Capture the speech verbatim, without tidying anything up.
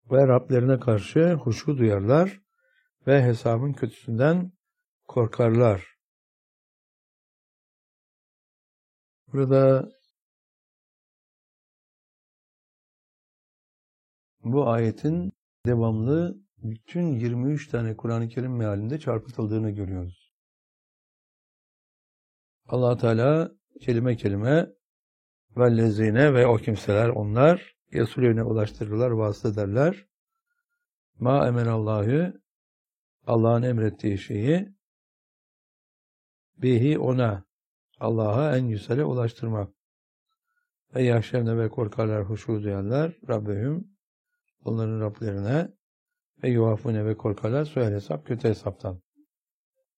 ve Rablerine karşı huşu duyarlar ve hesabın kötüsünden korkarlar. Burada bu ayetin devamlı bütün yirmi üç tane Kur'an-ı Kerim mealinde çarpıtıldığını görüyoruz. Allah Teala kelime kelime vellezine ve o kimseler onlar Resulüne ulaştırırlar, vasıta ederler. Ma emenallahü Allah'ın emrettiği şeyi bihi ona Allah'a en güzele ulaştırmak. Ve yahşevne ve korkarlar, huşu duyanlar Rabbehum onların Rablerine ve yuafune ve korkarlar suel hesap, kötü hesaptan.